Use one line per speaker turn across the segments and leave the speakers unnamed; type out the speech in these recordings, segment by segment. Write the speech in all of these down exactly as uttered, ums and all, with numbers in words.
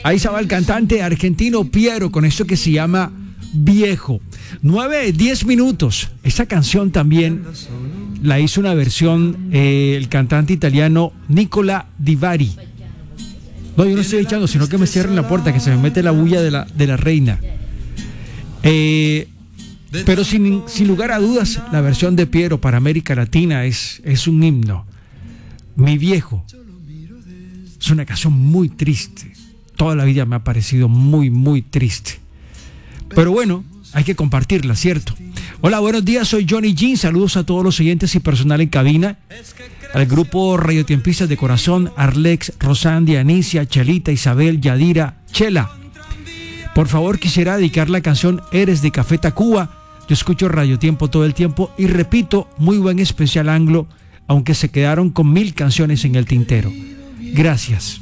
Ahí estaba el cantante argentino Piero con esto que se llama Viejo. nueve, diez minutos. Esta canción también la hizo una versión eh, el cantante italiano Nicola Di Bari. No, yo no estoy echando, sino que me cierren la puerta, que se me mete la bulla de la, de la reina. Eh, pero sin, sin lugar a dudas, la versión de Piero para América Latina es, es un himno. Mi Viejo. Es una canción muy triste. Toda la vida me ha parecido muy, muy triste. Pero bueno, hay que compartirla, ¿cierto? Hola, buenos días, soy Johnny Jean. Saludos a todos los oyentes y personal en cabina. Al grupo Radiotiempistas de Corazón, Arlex, Rosandia, Anicia, Chelita, Isabel, Yadira, Chela. Por favor, quisiera dedicar la canción Eres de Café Tacuba. Yo escucho Radio Tiempo todo el tiempo y repito, muy buen especial anglo, aunque se quedaron con mil canciones en el tintero. Gracias.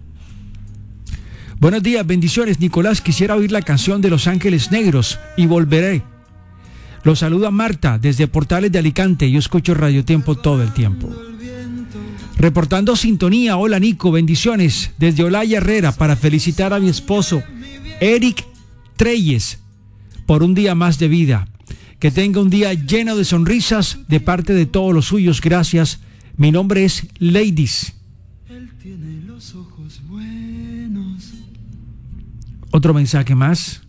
Buenos días, bendiciones, Nicolás. Quisiera oír la canción de Los Ángeles Negros y Volveré. Los saluda Marta desde Portales de Alicante. Yo escucho Radio Tiempo todo el tiempo. Reportando sintonía, hola Nico, bendiciones desde Olaya Herrera para felicitar a mi esposo Eric Treyes por un día más de vida. Que tenga un día lleno de sonrisas de parte de todos los suyos. Gracias. Mi nombre es Ladies.
Él tiene los ojos buenos.
Otro mensaje más.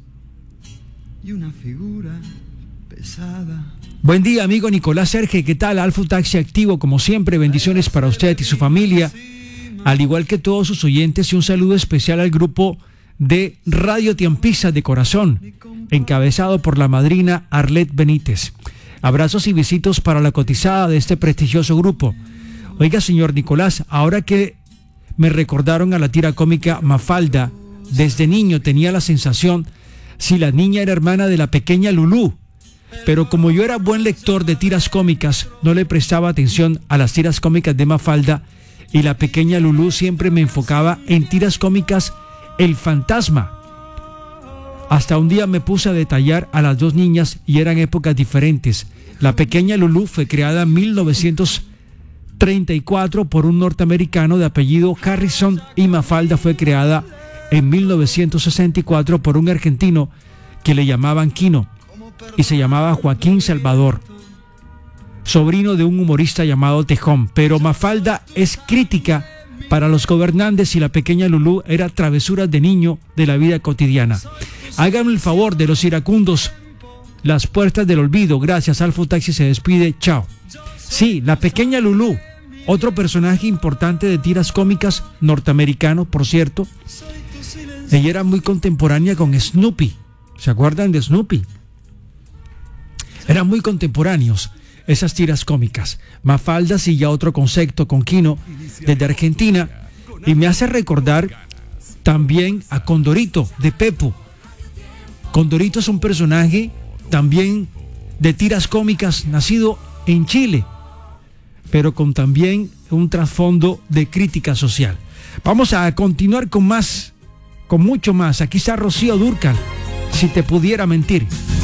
Y una figura pesada.
Buen día, amigo Nicolás Serge, ¿qué tal? Alfu Taxi activo, como siempre, bendiciones para usted y su familia, al igual que todos sus oyentes, y un saludo especial al grupo de Radiotiempistas de Corazón, encabezado por la madrina Arlet Benítez. Abrazos y besitos para la cotizada de este prestigioso grupo. Oiga, señor Nicolás, ahora que me recordaron a la tira cómica Mafalda, desde niño tenía la sensación si la niña era hermana de la pequeña Lulú. Pero como yo era buen lector de tiras cómicas, no le prestaba atención a las tiras cómicas de Mafalda, y la pequeña Lulú siempre me enfocaba en tiras cómicas El Fantasma. Hasta un día me puse a detallar a las dos niñas y eran épocas diferentes. La pequeña Lulú fue creada en mil novecientos treinta y cuatro por un norteamericano de apellido Harrison, y Mafalda fue creada en mil novecientos sesenta y cuatro por un argentino que le llamaban Quino y se llamaba Joaquín Salvador, sobrino de un humorista llamado Tejón. Pero Mafalda es crítica para los gobernantes y la pequeña Lulú era travesuras de niño de la vida cotidiana. Háganme el favor de los iracundos, las puertas del olvido. Gracias, Alfo Taxi se despide, chao. Sí, la pequeña Lulú, otro personaje importante de tiras cómicas norteamericano, por cierto. Ella era muy contemporánea con Snoopy. ¿Se acuerdan de Snoopy? Eran muy contemporáneos esas tiras cómicas. Mafalda sí, ya otro concepto con Quino desde Argentina, y me hace recordar también a Condorito de Pepo. Condorito es un personaje también de tiras cómicas nacido en Chile, pero con también un trasfondo de crítica social. Vamos a continuar con más, con mucho más. Aquí está Rocío Dúrcal, Si te pudiera mentir.